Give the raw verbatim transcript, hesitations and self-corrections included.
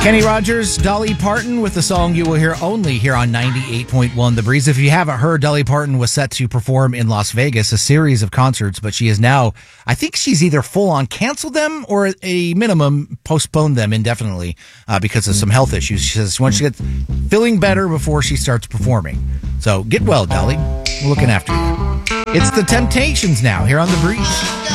Kenny Rogers, Dolly Parton with the song you will hear only here on ninety-eight point one The Breeze. If you haven't heard, Dolly Parton was set to perform in Las Vegas, a series of concerts, but she is now, I think she's either full on canceled them or at a minimum postponed them indefinitely uh, because of some health issues. She says once she gets feeling better before she starts performing. So get well, Dolly. We're looking after you. It's the Temptations now here on The Breeze.